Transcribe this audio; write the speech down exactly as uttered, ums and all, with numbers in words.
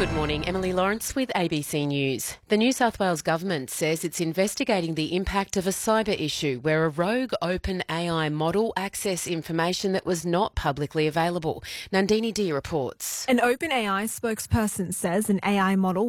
Good morning, Emily Lawrence with A B C News. The New South Wales Government says it's investigating the impact of a cyber issue where a rogue OpenAI model accessed information that was not publicly available. Nandini Deer reports. An OpenAI spokesperson says an A I model